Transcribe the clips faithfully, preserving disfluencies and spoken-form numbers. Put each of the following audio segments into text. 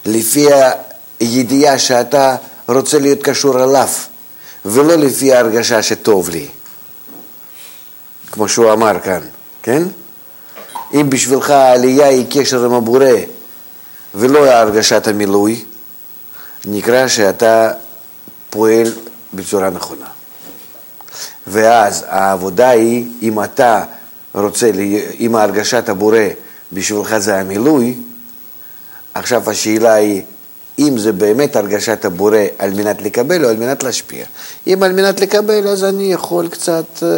לפי הידיעה שאתה רוצה להיות קשור אליו, ולא לפי ההרגשה שטוב לי, כמו שהוא אמר כאן, כן? אם בשבילך העלייה היא קשר עם הבורא, ולא הרגשת המילוי, נקרא שאתה פועל בצורה נכונה. ואז העבודה היא, אם אתה רוצה, אם הרגשת הבורא בשבילך זה המילוי, עכשיו השאלה היא, אם זה באמת הרגשת הבורא על מנת לקבל או על מנת להשפיע. אם על מנת לקבל, אז אני יכול קצת אה,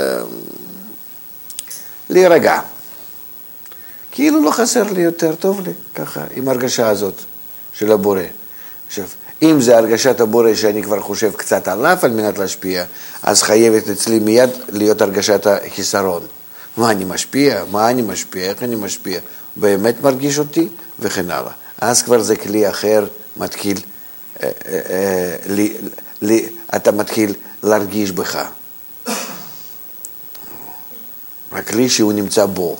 להירגע. כאילו לא חסר לי יותר, טוב לי, ככה, עם הרגשה הזאת של הבורא. עכשיו, אם זה הרגשת הבורא שאני כבר חושב קצת עליו על מנת להשפיע, אז חייבת אצלי מיד להיות הרגשת החיסרון. מה אני משפיע? מה אני משפיע? איך אני משפיע? באמת מרגיש אותי? וכן הלאה. אז כבר זה כלי אחר מתחיל, אה, אה, אה, לי, לי, אתה מתחיל להרגיש בך. הכלי שהוא נמצא בו.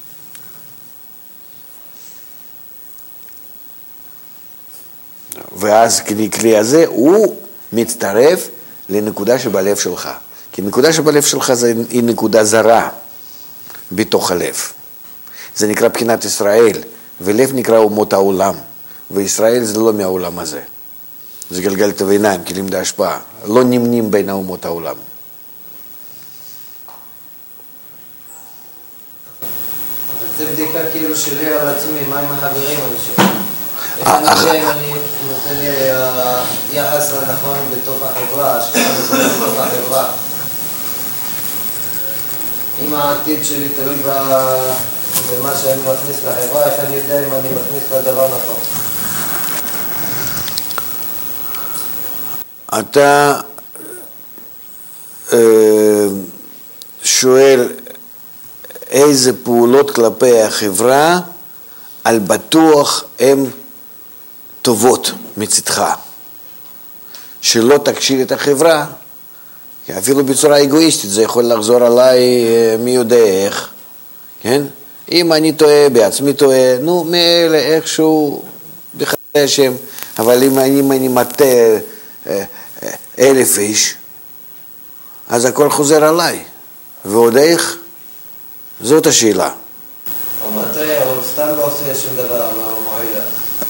ואז כלי, כלי הזה הוא מצטרף לנקודה שבלב שלך. כי נקודה שבלב שלך זה, היא נקודה זרה בתוך הלב. זה נקרא בחינת ישראל, ולב נקרא אומות העולם. וישראל זה לא מהעולם הזה. זה גלגל תביניים, כלים להשפעה. לא נמנים בין האומות העולם. אבל זה בדיקה כאילו שלי על עצמי, מה עם החברים אני שואל? איך אני יודע אם אני נותן לי היחס הנכון בתוך החברה, השקעה נכונה בתוך החברה? אם העתיד שלי תלוי במה שאני מכניס לחברה, איך אני יודע אם אני מכניס לדבר נכון? אתה שואל איזה פעולות כלפי החברה על בטוח הן טובות מצדך, שלא תקשיב את החברה, כי אפילו בצורה אגואיסטית זה יכול לחזור עליי מי יודע איך, כן? אם אני טועה, בעצמי טועה, נו, מאלה איכשהו בחסדי השם, אבל אם אני, אם אני מטה אה, אה, אלף איש, אז הכל חוזר עליי, ועוד איך? זאת השאלה. או מטה, או סתם לא עושה שום דבר, לא מועילה.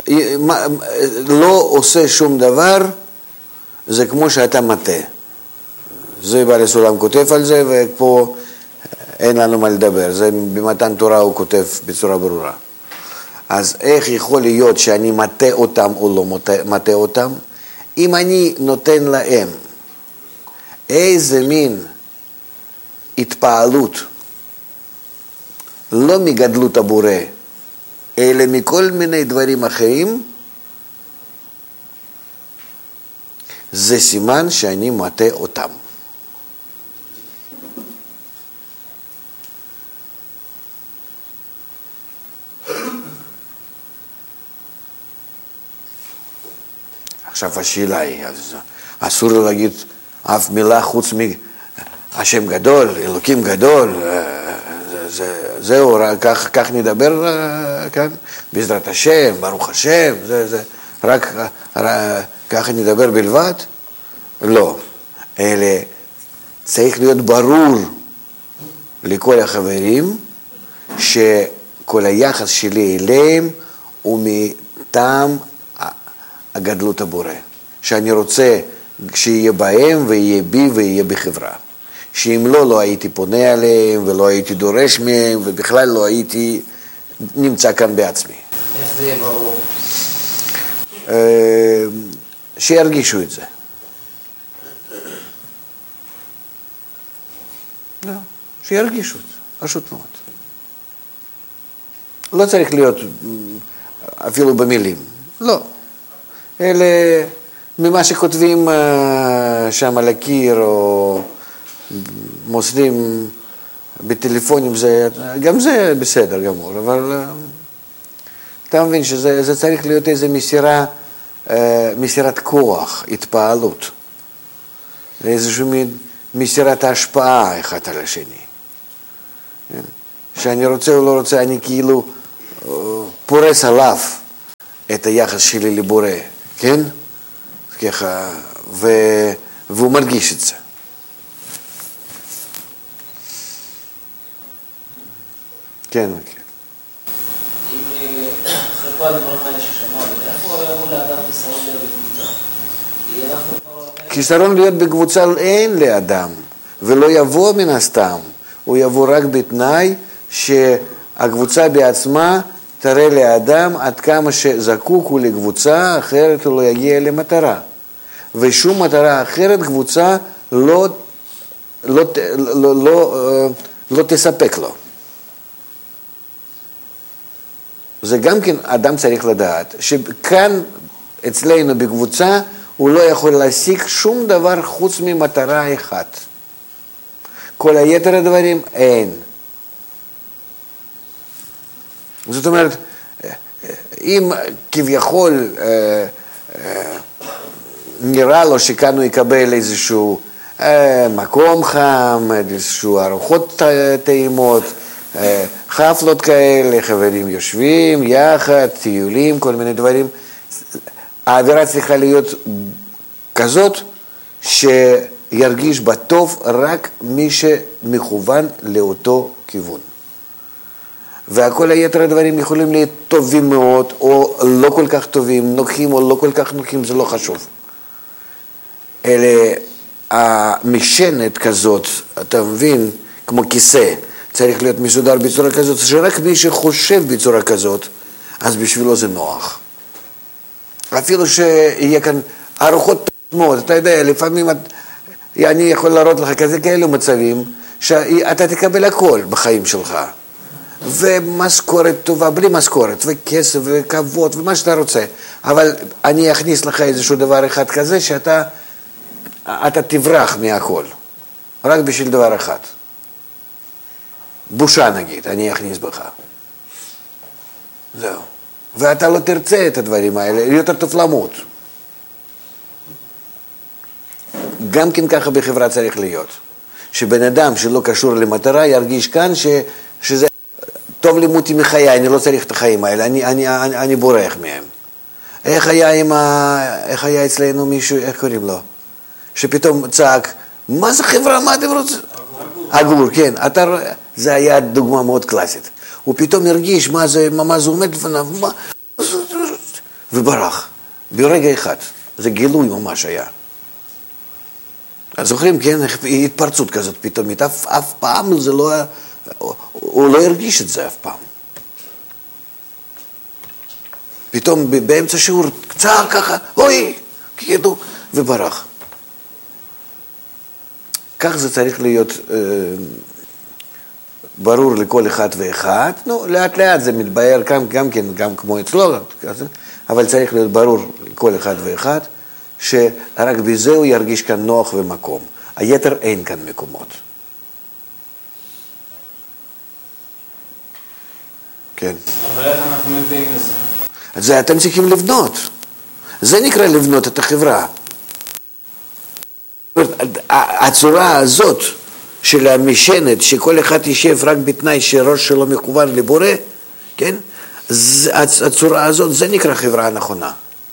לא עושה שום דבר, זה כמו שאתה מטה. זה בעל הסולם כותב על זה, ופה אין לנו מה לדבר. זה במתן תורה הוא כותב בצורה ברורה. אז איך יכול להיות שאני מטה אותם או לא מטה אותם? אם אני נותן להם איזה מין התפעלות, לא מגדלות הבורא, אלא מכל מיני דברים אחרים, זה סימן שאני מטה אותם. עכשיו השאלה היא, אסור לו להגיד אף מילה חוץ מהשם גדול, אלוקים גדול, זה, זהו, כך, כך נדבר כאן, בעזרת השם, ברוך השם, זה, זה, רק, רק ככה נדבר בלבד? לא, אלא צריך להיות ברור לכל החברים שכל היחס שלי אליהם הוא מטעם הגדלות הבורא, שאני רוצה שיהיה בהם ויהיה בי ויהיה בחברה. שאם לא, לא הייתי פונה עליהם ולא הייתי דורש מהם ובכלל לא הייתי נמצא כאן בעצמי. איך זה יהיה ברור? שירגישו את זה. לא, שירגישו את זה, פשוט מאוד. לא צריך להיות אפילו במילים, לא. אלה ממה שכותבים שם על הקיר או מוסדים בטלפונים, זה, גם זה בסדר גמור, אבל אתה מבין שזה זה צריך להיות איזו מסירה, מסירת כוח, התפעלות, איזושהי מסירת ההשפעה אחד על השני. שאני רוצה או לא רוצה, אני כאילו פורס עליו את היחס שלי לבורא, כן? ככה, ו... והוא מרגיש את זה. כן, כן. אם אחרי כל הדברים האלה ששמענו, איפה יבוא לאדם חיסרון להיות בקבוצה? חיסרון להיות בקבוצה אין לאדם, ולא יבוא מן הסתם. הוא יבוא רק בתנאי שהקבוצה בעצמה תראה לאדם עד כמה שזקוק הוא לקבוצה, אחרת הוא לא יגיע למטרה. ושום מטרה אחרת קבוצה לא, לא, לא, לא, לא תספק לו. זה גם כן אדם צריך לדעת, שכאן אצלנו בקבוצה הוא לא יכול להשיג שום דבר חוץ ממטרה אחת. כל היתר הדברים אין. זאת אומרת, אם כביכול אה, אה, נראה לו שכאן הוא יקבל איזשהו אה, מקום חם, איזשהו ארוחות טעימות, אה, חפלות כאלה, חברים יושבים יחד, טיולים, כל מיני דברים, האווירה צריכה להיות כזאת שירגיש בטוב רק מי שמכוון לאותו כיוון. והכל היתר הדברים יכולים להיות טובים מאוד, או לא כל כך טובים, נוחים או לא כל כך נוחים, זה לא חשוב. אלה המשענת כזאת, אתה מבין, כמו כיסא, צריך להיות מסודר בצורה כזאת, שרק מי שחושב בצורה כזאת, אז בשבילו זה נוח. אפילו שיהיה כאן ארוחות מאוד, אתה יודע, לפעמים אני יכול להראות לך כזה כאלו מצבים, שאתה תקבל הכל בחיים שלך. ומשכורת טובה, בלי משכורת, וכסף וכבוד ומה שאתה רוצה. אבל אני אכניס לך איזשהו דבר אחד כזה שאתה אתה תברח מהכל. רק בשביל דבר אחד. בושה נגיד, אני אכניס בך. זהו. ואתה לא תרצה את הדברים האלה, יותר טוב למות. גם כן ככה בחברה צריך להיות. שבן אדם שלא קשור למטרה ירגיש כאן ש, שזה טוב לימותי מחיי, אני לא צריך את החיים האלה, אני, אני, אני, אני בורח מהם. איך היה, עם ה... איך היה אצלנו מישהו, איך קוראים לו? שפתאום צעק, מה זה חברה, מה אתם רוצים? אגור, כן. אתה... זה היה דוגמה מאוד קלאסית. הוא פתאום הרגיש מה זה, מה זה עומד לפניו, מה... וברח. ברגע אחד. זה גילוי ממש היה. אז זוכרים, כן, התפרצות כזאת פתאום, אף, אף פעם זה לא... הוא לא הרגיש את זה אף פעם. פתאום באמצע שיעור צער ככה, אוי, כאילו, וברח. כך זה צריך להיות אה, ברור לכל אחד ואחד. נו, לאט לאט זה מתבהר גם, גם כן, גם כמו אצלו, אבל צריך להיות ברור לכל אחד ואחד, שרק בזה הוא ירגיש כאן נוח ומקום. היתר אין כאן מקומות. כן. אבל איך אנחנו מביאים לזה? את זה אתם צריכים לבנות. זה נקרא לבנות את החברה. הצורה הזאת של המשענת, שכל אחד יישב רק בתנאי שראש שלו מכוון לבורא, כן? הצורה הזאת, זה נקרא חברה הנכונה.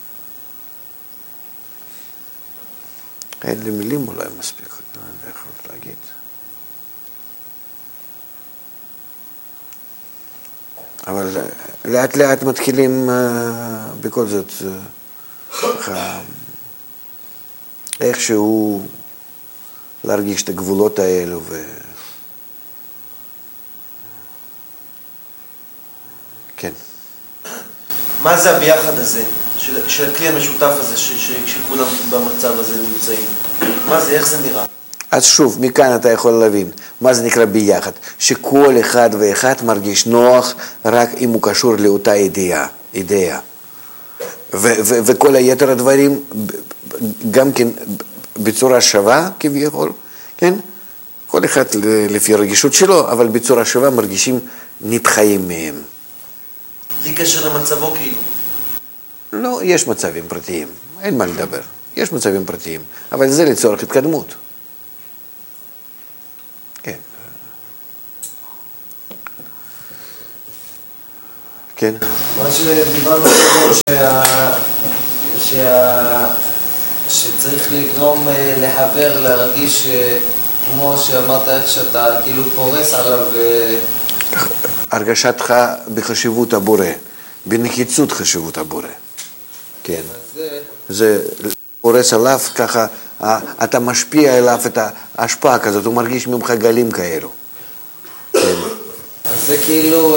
אין לי מילים אולי מספיק, אני לא יודע איך להגיד. אבל לאט לאט מתחילים בכל זאת איכשהו להרגיש את הגבולות האלו ו... כן. מה זה הביחד הזה, של, של הכלי המשותף הזה, ש, ש, שכולם במצב הזה נמצאים? מה זה, איך זה נראה? אז שוב, מכאן אתה יכול להבין, מה זה נקרא ביחד? שכל אחד ואחד מרגיש נוח רק אם הוא קשור לאותה אידאה, אידאה. ו- ו- וכל היתר הדברים גם כן בצורה שווה כביכול, כן? כל אחד לפי הרגישות שלו, אבל בצורה שווה מרגישים נתחיים מהם. בלי קשר למצבו כאילו? לא, יש מצבים פרטיים, אין מה לדבר. יש מצבים פרטיים, אבל זה לצורך התקדמות. כן. כן. כן. מה שדיברנו קודם, שה... שה... שצריך לגרום לחבר להרגיש כמו שאמרת איך שאתה כאילו פורס עליו. הרגשתך בחשיבות הבורא, בנחיצות חשיבות הבורא. כן. זה פורס עליו ככה, אתה משפיע עליו את ההשפעה כזאת, הוא מרגיש ממך גלים כאלו. כן. אז זה כאילו,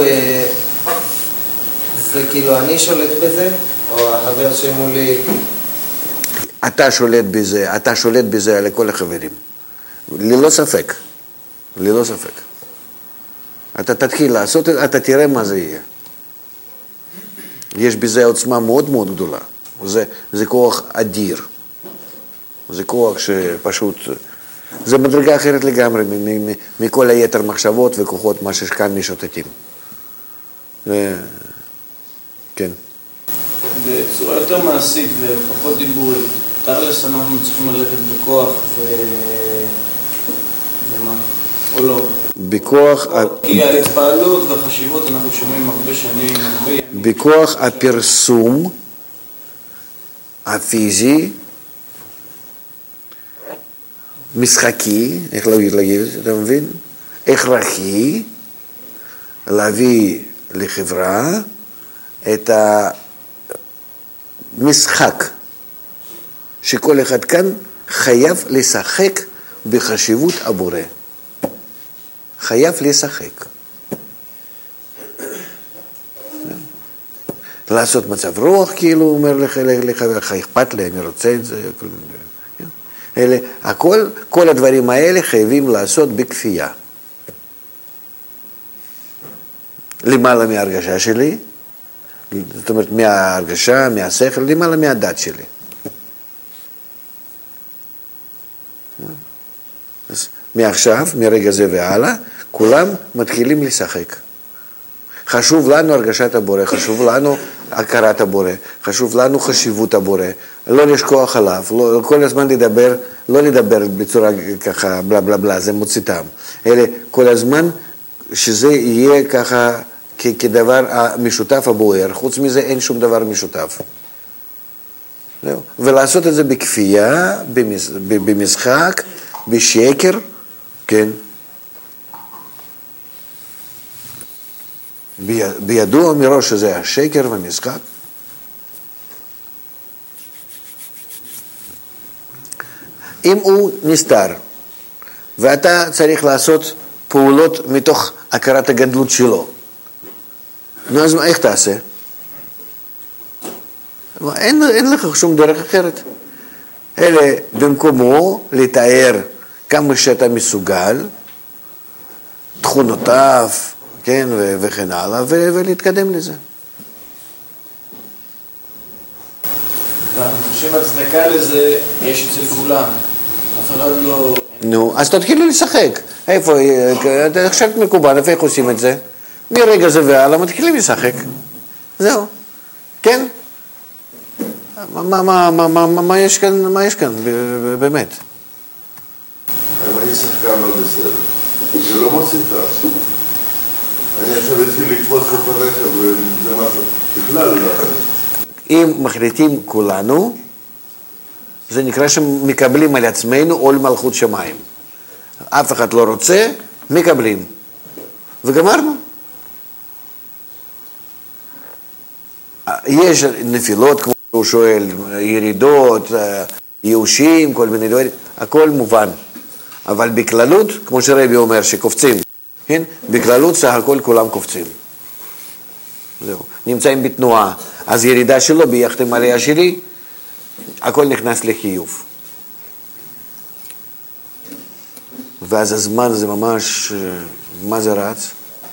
זה כאילו אני שולט בזה, או החבר שמולי? אתה שולט בזה, אתה שולט בזה לכל החברים. ללא ספק. ללא ספק. אתה תתחיל לעשות, אתה תראה מה זה יהיה. יש בזה עוצמה מאוד מאוד גדולה. זה, זה כוח אדיר. זה כוח שפשוט, זה מדרגה אחרת לגמרי מכל היתר מחשבות וכוחות מה שכאן משוטטים. כן. בצורה יותר מעשית ופחות דיבורית, תכלס אנחנו צריכים ללכת בכוח ו... ומה? או לא? בכוח... כי ההתפעלות והחשיבות אנחנו שומעים הרבה שנים, הרבה ימים. בכוח הפרסום הפיזי, משחקי, איך להגיד את זה, אתה מבין? הכרחי, להביא לחברה את המשחק שכל אחד כאן חייב לשחק בחשיבות הבורא. חייב לשחק. לעשות מצב רוח, כאילו, הוא אומר לך, אכפת לי, אני רוצה את זה. אלה, הכל, כל הדברים האלה חייבים לעשות בכפייה. למעלה מההרגשה שלי, זאת אומרת, מההרגשה, מהשכל, למעלה מהדת שלי. אז מעכשיו, מרגע זה והלאה, כולם מתחילים לשחק. חשוב לנו הרגשת הבורא, חשוב לנו הכרת הבורא, חשוב לנו חשיבות הבורא, לא לשכוח עליו, לא, כל הזמן לדבר, לא לדבר בצורה ככה בלה בלה בלה, זה מוציא טעם, אלא כל הזמן שזה יהיה ככה כ- כדבר המשותף הבוער, חוץ מזה אין שום דבר משותף. זהו. ולעשות את זה בכפייה, במש, במשחק, בשקר, כן. בידוע מראש שזה השקר והמשחק. אם הוא נסתר, ואתה צריך לעשות פעולות מתוך הכרת הגדלות שלו, נו אז איך תעשה? אין, אין לך שום דרך אחרת. אלא במקומו לתאר כמה שאתה מסוגל, תכונותיו, כן, ו- וכן הלאה, ו- ולהתקדם לזה. אני חושב הצדקה לזה יש אצל כולם. אף אחד לא... נו, אז תתחילו לשחק. איפה, עכשיו מקובל, איפה איך עושים את זה? מרגע זה והלאה מתחילים לשחק. זהו. כן? מה, מה, מה, מה, מה, מה יש כאן, מה יש כאן, באמת? אם אני שחקן לא בסדר, זה לא מוציא טעם. אני עכשיו התחיל לקפוץ לפניך וזה משהו, בכלל לא. אם מחליטים כולנו, זה נקרא שמקבלים על עצמנו עול מלכות שמיים. אף אחד לא רוצה, מקבלים. וגמרנו. יש נפילות, כמו שהוא שואל, ירידות, ייאושים, כל מיני דברים, הכל מובן. אבל בכללות, כמו שרבי אומר, שקופצים, כן? בכללות סך הכל כולם קופצים. זהו. נמצאים בתנועה. אז ירידה שלו ביחד עליה שלי, הכל נכנס לחיוב. ואז הזמן זה ממש, מה זה רץ?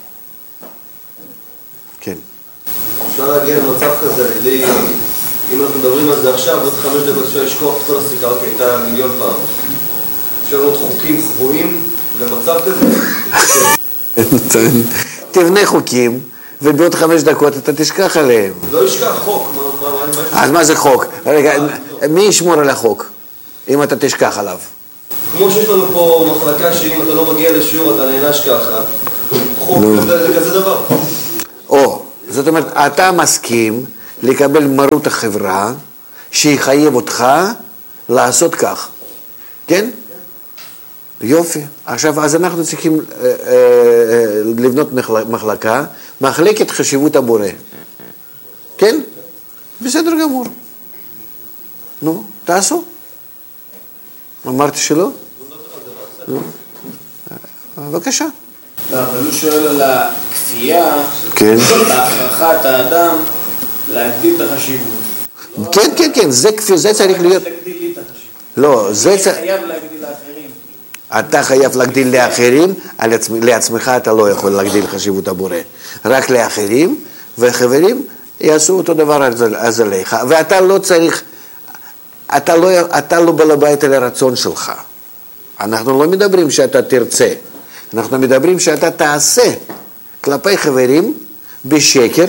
כן. אפשר להגיע למצב כזה, על ידי, אם אנחנו מדברים על זה עכשיו, עוד חמש דקות אפשר לשכוח את כל הסיכה, אוקיי, הייתה מיליון פעם. אפשר לראות חוקים קבועים למצב כזה? תבנה חוקים, ובעוד חמש דקות אתה תשכח עליהם. לא ישכח חוק, מה... אז מה זה חוק? רגע, מי ישמור על החוק, אם אתה תשכח עליו? כמו שיש לנו פה מחלקה שאם אתה לא מגיע לשיעור אתה נענש ככה, חוק זה כזה דבר. או, זאת אומרת, אתה מסכים לקבל מרות החברה שיחייב אותך לעשות כך, כן? יופי. עכשיו, אז אנחנו צריכים אה, אה, לבנות מחלקה, מחלקת חשיבות הבורא. כן? בסדר גמור. נו, תעשו. אמרתי שלא? נו, בבקשה. אבל הוא שואל על הכפייה, כן. בהכרחת האדם, להגדיל את החשיבות. כן, כן, כן, זה כפי, זה צריך להיות... להגדיל לי את החשיבות. לא, זה צריך... חייב להגדיל לאחרים. אתה חייב להגדיל לאחרים, לעצמך אתה לא יכול להגדיל חשיבות הבורא. רק לאחרים, וחברים יעשו אותו דבר אז עליך. ואתה לא צריך, אתה לא, אתה לא בעל הבית על הרצון שלך. אנחנו לא מדברים שאתה תרצה, אנחנו מדברים שאתה תעשה כלפי חברים בשקר,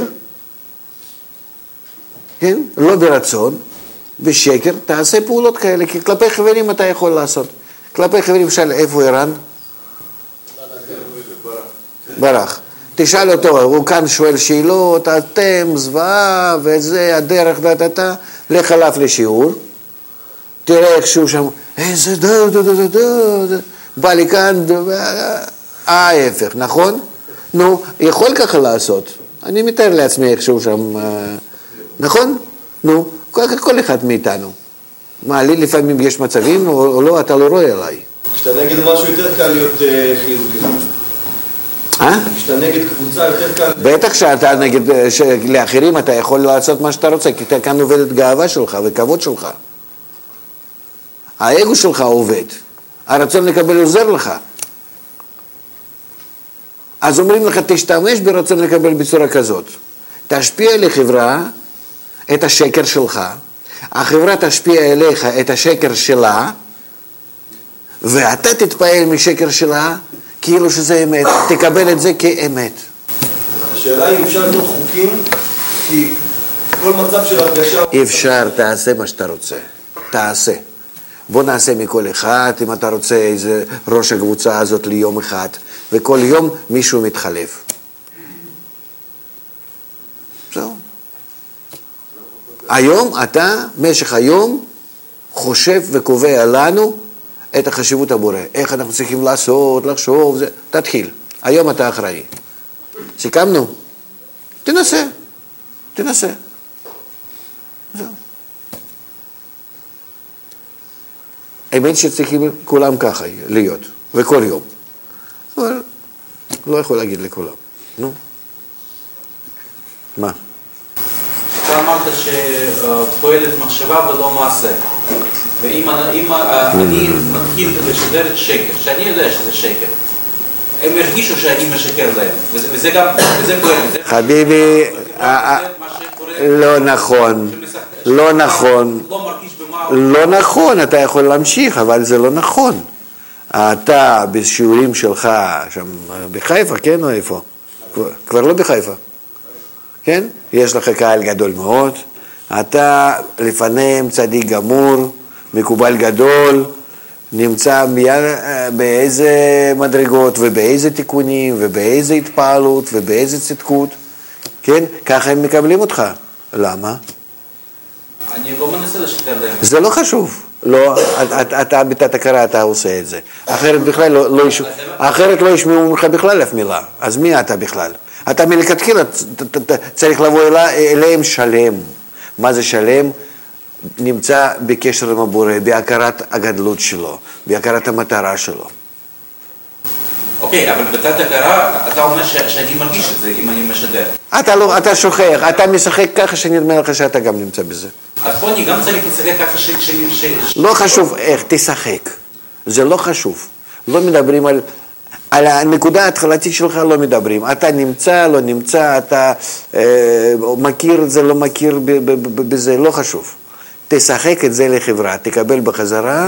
כן? לא ברצון, בשקר, תעשה פעולות כאלה, כי כלפי חברים אתה יכול לעשות. כלפי חברים שאל איפה אירן? ברח. תשאל אותו, הוא כאן שואל שאלות, אתם, זוועה, וזה, הדרך, דתתה, לך עליו לשיעור, תראה איך שהוא שם, איזה דה, דה, דה, דה, דה, בא לי כאן, ההפך, נכון? נו, יכול ככה לעשות. אני מתאר לעצמי איך שהוא שם, נכון? נו, כל אחד מאיתנו. מה, לי לפעמים יש מצבים, או לא, אתה לא רואה עליי. כשאתה נגד משהו יותר קל להיות חיובי. אה? כשאתה נגד קבוצה יותר קל... בטח שאתה נגד, לאחרים אתה יכול לעשות מה שאתה רוצה, כי אתה כאן עובדת גאווה שלך וכבוד שלך. האגו שלך עובד, הרצון לקבל עוזר לך. אז אומרים לך, תשתמש ברצון לקבל בצורה כזאת. תשפיע לחברה את השקר שלך, החברה תשפיע אליך את השקר שלה, ואתה תתפעל משקר שלה, כאילו שזה אמת, תקבל את זה כאמת. השאלה היא אם אפשר לבנות חוקים, כי כל מצב של הרגשה... אפשר, תעשה מה שאתה רוצה, תעשה. בוא נעשה מכל אחד, אם אתה רוצה איזה ראש הקבוצה הזאת ליום אחד, וכל יום מישהו מתחלף. זהו. היום אתה, משך היום, חושב וקובע לנו את החשיבות הבורא. איך אנחנו צריכים לעשות, לחשוב, זה... תתחיל. היום אתה אחראי. סיכמנו? תנסה. תנסה. זהו. האמת שצריכים כולם ככה להיות, וכל יום. אבל לא יכול להגיד לכולם. נו. מה? אתה אמרת שפועלת מחשבה ולא מעשה. ואם אני מתחיל לשדר את שקר, שאני יודע שזה שקר, הם הרגישו שאני משקר להם, וזה גם, וזה פועל. חביבי, לא נכון, לא נכון, לא נכון, אתה יכול להמשיך, אבל זה לא נכון. אתה בשיעורים שלך, שם בחיפה, כן או איפה? כבר לא בחיפה, כן? יש לך קהל גדול מאוד, אתה לפניהם צדיק גמור, מקובל גדול, נמצא באיזה מדרגות ובאיזה תיקונים ובאיזה התפעלות ובאיזה צדקות, כן? ככה הם מקבלים אותך. למה? אני לא מנסה לשקר להם. זה לא חשוב. לא, אתה בתת הכרה אתה עושה את זה. אחרת בכלל לא, לא ישמעו, אחרת לא ישמעו ממך בכלל אף מילה. אז מי אתה בכלל? אתה מלכתחילה צריך לבוא אליהם שלם. מה זה שלם? נמצא בקשר עם הבורא, בהכרת הגדלות שלו, בהכרת המטרה שלו. אוקיי, אבל בתת הכרה, אתה אומר שאני מרגיש את זה אם אני משדר. אתה לא, אתה שוכח, אתה משחק ככה שנדמה לך שאתה גם נמצא בזה. אז פה אני גם צריך לשחק ככה ש... לא חשוב איך, תשחק. זה לא חשוב. לא מדברים על... על הנקודה ההתחלתית שלך לא מדברים. אתה נמצא, לא נמצא, אתה אה, מכיר את זה, לא מכיר ב- ב- ב- בזה, לא חשוב. תשחק את זה לחברה, תקבל בחזרה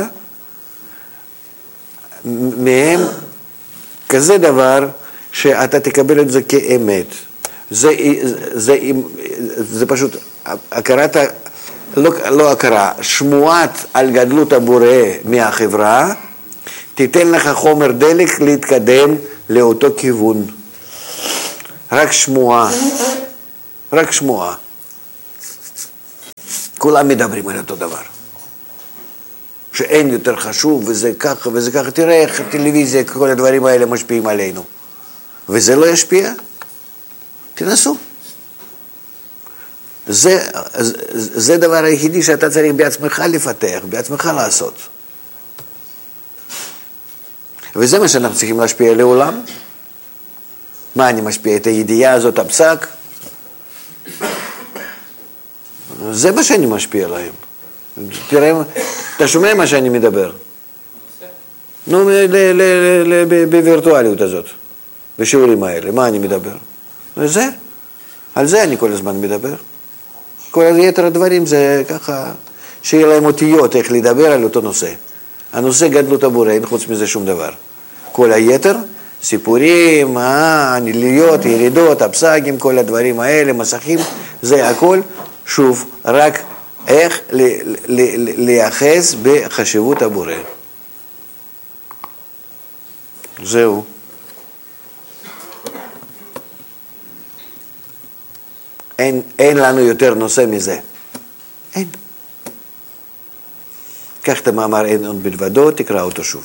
מהם כזה דבר שאתה תקבל את זה כאמת. זה, זה, זה, זה פשוט הכרת, לא, לא הכרה, שמועת על גדלות הבורא מהחברה, תיתן לך חומר דלק להתקדם לאותו כיוון. רק שמועה. רק שמועה. כולם מדברים על אותו דבר. שאין יותר חשוב, וזה ככה וזה ככה. תראה איך הטלוויזיה, כל הדברים האלה משפיעים עלינו. וזה לא ישפיע? תנסו. זה, זה דבר היחידי שאתה צריך בעצמך לפתח, בעצמך לעשות. וזה מה שאנחנו צריכים להשפיע לעולם. מה אני משפיע? את הידיעה הזאת, הפסק? זה מה שאני משפיע להם. תראה, אתה שומע מה שאני מדבר? נו, בווירטואליות הזאת, בשיעורים האלה, מה אני מדבר? וזה, על זה אני כל הזמן מדבר. כל היתר הדברים זה ככה, שיהיה להם אותיות איך לדבר על אותו נושא. הנושא גדלות הבורא, אין חוץ מזה שום דבר. כל היתר, סיפורים, הניליות, ירידות, הפסקים, כל הדברים האלה, מסכים, זה הכל, שוב, רק איך לייחס בחשיבות הבורא. זהו. אין, אין לנו יותר נושא מזה. אין. קח את המאמר אין עוד בלבדו, תקרא אותו שוב.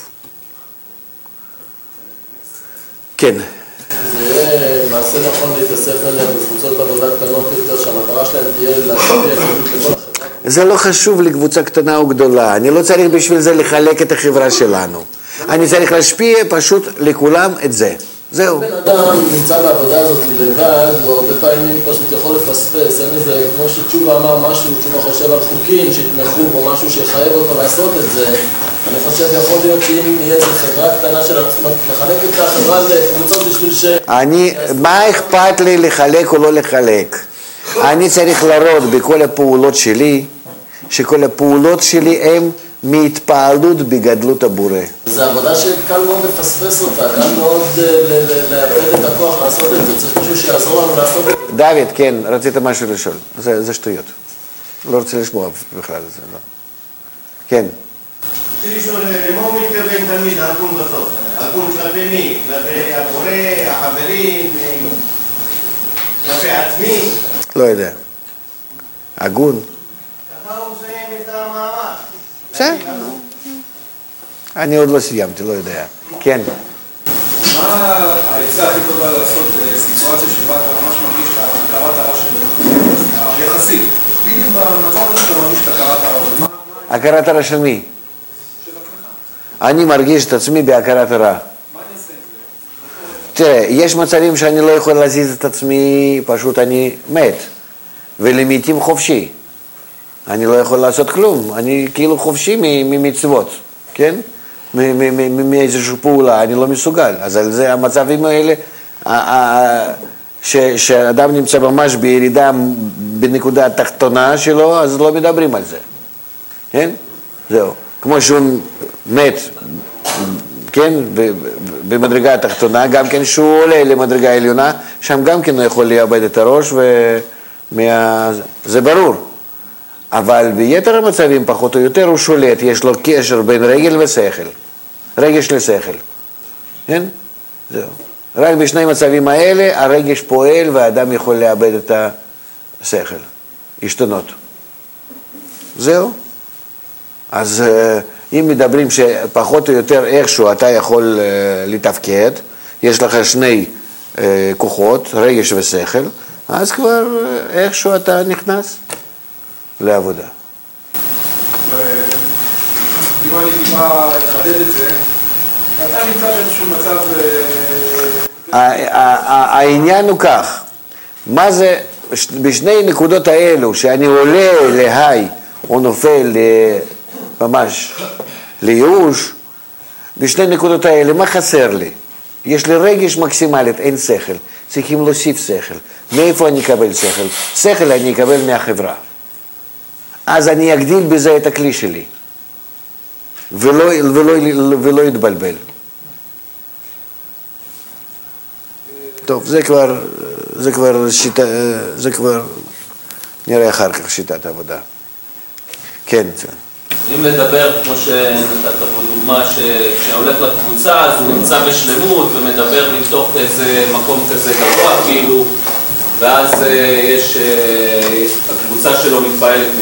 כן. זה יהיה מעשה נכון להתאסף עליהם בקבוצות עבודה קטנות יותר, שהמטרה שלהם תהיה להשפיע את לכל החברה. זה לא חשוב לקבוצה קטנה או גדולה. אני לא צריך בשביל זה לחלק את החברה שלנו. אני צריך להשפיע פשוט לכולם את זה. זהו. בן אדם נמצא בעבודה הזאת לבד, והרבה פעמים פשוט יכול לפספס, אין איזה, כמו שתשובה אמר משהו, תשובה חושב על חוקים שיתמכו בו, משהו שיחייב אותו לעשות את זה. אני חושב יכול להיות שאם יהיה איזו חברה קטנה של עצמם, לחלק את החברה לקבוצות בשביל ש... אני, מה אכפת לי לחלק או לא לחלק? אני צריך לראות בכל הפעולות שלי, שכל הפעולות שלי הן מהתפעלות בגדלות הבורא. זו עבודה שקל מאוד לפספס אותה, קל מאוד לאבד את הכוח לעשות את זה, צריך משהו שיעזור לנו לעשות את זה. דוד, כן, רצית משהו לשאול, זה, זה שטויות. לא רוצה לשמוע בכלל את זה, לא. כן. רציתי לשאול, למה הוא מתכוון תמיד הגון בסוף? הגון כלפי מי? כלפי הבורא, החברים, כלפי עצמי? לא יודע. הגון? ככה הוא מסיים את המאמר. בסדר. אני עוד לא סיימתי, לא יודע. כן. מה העצה הכי טובה לעשות בסיטואציה שבה אתה ממש מרגיש את הכרת הרע שלך? יחסית. בדיוק במצב הזה שאתה מרגיש את הכרת הרע. הכרת הרע של מי? של עצמך. אני מרגיש את עצמי בהכרת הרע. מה אני אעשה את זה? תראה, יש מצבים שאני לא יכול להזיז את עצמי, פשוט אני מת. ולעיתים חופשי. אני לא יכול לעשות כלום, אני כאילו חופשי ממצוות, כן? מאיזושהי פעולה, אני לא מסוגל. אז על זה המצבים האלה, שאדם נמצא ממש בירידה בנקודה התחתונה שלו, אז לא מדברים על זה, כן? זהו. כמו שהוא מת, כן? במדרגה התחתונה, גם כן שהוא עולה למדרגה העליונה, שם גם כן הוא יכול לאבד את הראש, וזה ברור. אבל ביתר המצבים, פחות או יותר, הוא שולט, יש לו קשר בין רגל ושכל. רגש לשכל. כן? זהו. רק בשני מצבים האלה, הרגש פועל והאדם יכול לאבד את השכל. השתנות. זהו. אז אם מדברים שפחות או יותר איכשהו אתה יכול לתפקד, יש לך שני כוחות, רגש ושכל, אז כבר איכשהו אתה נכנס לעבודה. אם אני טיפה לחדד את זה, אתה נמצא באיזשהו מצב... העניין הוא כך, מה זה, בשני נקודות האלו, שאני עולה להי או נופל ממש לייאוש, בשני נקודות האלה, מה חסר לי? יש לי רגש מקסימלית, אין שכל, צריכים להוסיף שכל. מאיפה אני אקבל שכל? שכל אני אקבל מהחברה. אז אני אגדיל בזה את הכלי שלי, ולא, ולא, ולא יתבלבל. טוב, זה כבר, זה כבר שיטה, זה כבר נראה אחר כך שיטת העבודה. כן, זה. אם לדבר, כמו שנתת פה דוגמה, שכשהולך לקבוצה, אז הוא נמצא בשלמות ומדבר מתוך איזה מקום כזה גבוה, כאילו, ואז יש, הקבוצה שלו מתפעלת